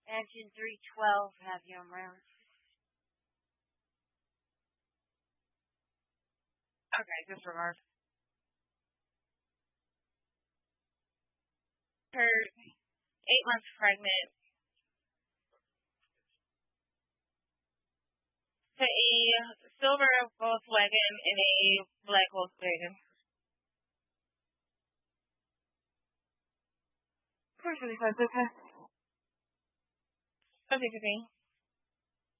Engine 312, have you on round. Okay, disregard. Her 8 months pregnant to a silver Volkswagen and a black Volkswagen. $4.45, okay. Okay.